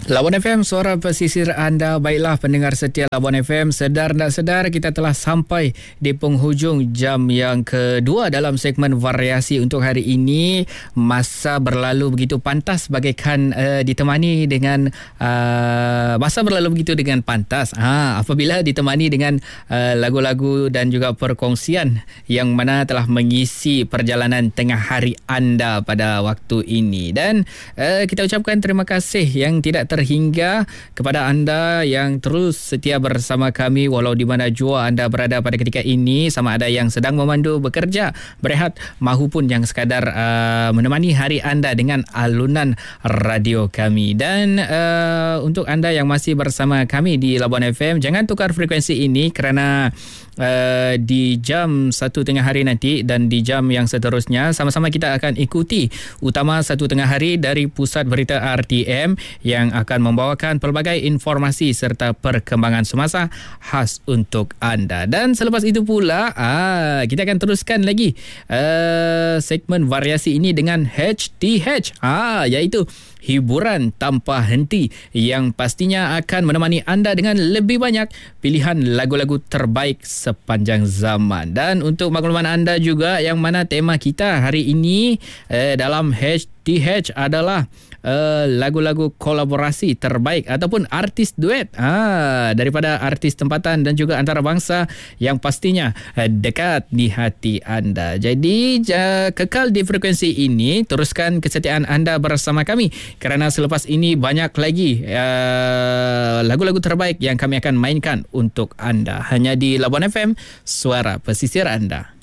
Labuan FM, suara pesisir anda. Baiklah pendengar setia Labuan FM, sedar tak sedar kita telah sampai di penghujung jam yang kedua dalam segmen variasi untuk hari ini. Masa berlalu begitu pantas bagaikan ditemani dengan masa berlalu begitu dengan pantas apabila ditemani dengan lagu-lagu dan juga perkongsian yang mana telah mengisi perjalanan tengah hari anda pada waktu ini. Dan kita ucapkan terima kasih yang tidak terhingga kepada anda yang terus setia bersama kami walau di mana jua anda berada pada ketika ini, sama ada yang sedang memandu, bekerja, berehat mahupun yang sekadar menemani hari anda dengan alunan radio kami. Dan untuk anda yang masih bersama kami di Labuan FM, jangan tukar frekuensi ini kerana di jam 1 tengah hari nanti dan di jam yang seterusnya sama-sama kita akan ikuti utama 1 tengah hari dari Pusat Berita RTM yang akan membawakan pelbagai informasi serta perkembangan semasa khas untuk anda. Dan selepas itu pula kita akan teruskan lagi segmen variasi ini dengan HTH iaitu hiburan tanpa henti yang pastinya akan menemani anda dengan lebih banyak pilihan lagu-lagu terbaik sepanjang zaman. Dan untuk makluman anda juga yang mana tema kita hari ini dalam HTH adalah lagu-lagu kolaborasi terbaik ataupun artis duet daripada artis tempatan dan juga antarabangsa yang pastinya dekat di hati anda. Jadi kekal di frekuensi ini, teruskan kesetiaan anda bersama kami kerana selepas ini banyak lagi lagu-lagu terbaik yang kami akan mainkan untuk anda hanya di Labuan FM, suara pesisir anda.